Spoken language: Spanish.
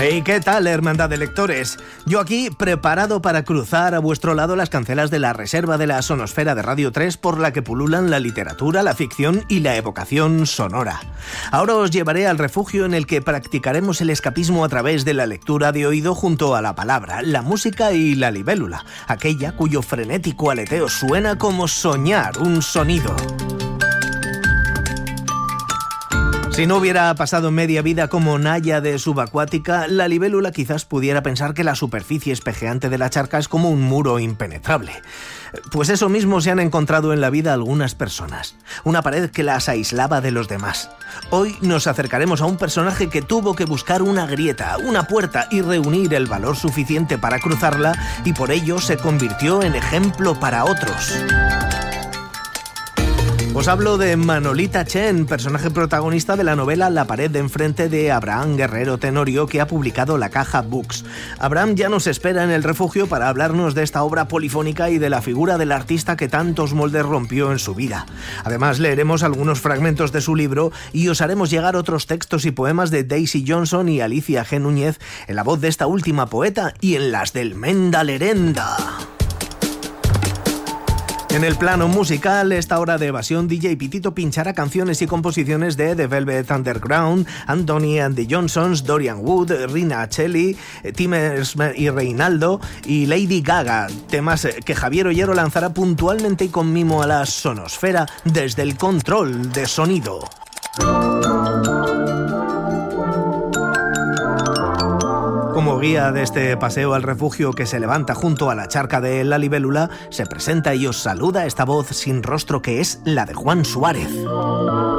Hey, ¿qué tal, hermandad de lectores? Yo aquí, preparado para cruzar a vuestro lado las cancelas de la reserva de la sonosfera de Radio 3 por la que pululan la literatura, la ficción y la evocación sonora. Ahora os llevaré al refugio en el que practicaremos el escapismo a través de la lectura de oído junto a la palabra, la música y la libélula, aquella cuyo frenético aleteo suena como soñar un sonido. Si no hubiera pasado media vida como naya de subacuática, la libélula quizás pudiera pensar que la superficie espejeante de la charca es como un muro impenetrable. Pues eso mismo se han encontrado en la vida algunas personas. Una pared que las aislaba de los demás. Hoy nos acercaremos a un personaje que tuvo que buscar una grieta, una puerta y reunir el valor suficiente para cruzarla, y por ello se convirtió en ejemplo para otros. Os hablo de Manolita Chen, personaje protagonista de la novela La pared de enfrente de Abraham Guerrero Tenorio, que ha publicado La Caja Books. Abraham ya nos espera en el refugio para hablarnos de esta obra polifónica y de la figura del artista que tantos moldes rompió en su vida. Además, leeremos algunos fragmentos de su libro y os haremos llegar otros textos y poemas de Daisy Johnson y Alicia G. Núñez en la voz de esta última poeta y en las del Menda Lerenda. En el plano musical, esta hora de evasión, DJ Pitito pinchará canciones y composiciones de The Velvet Underground, Anthony and the Johnsons, Dorian Wood, Rina Cheli, Timers y Reinaldo y Lady Gaga, temas que Javier Ollero lanzará puntualmente y con mimo a la sonosfera desde el control de sonido. Como guía de este paseo al refugio que se levanta junto a la charca de la libélula, se presenta y os saluda esta voz sin rostro que es la de Juan Suárez.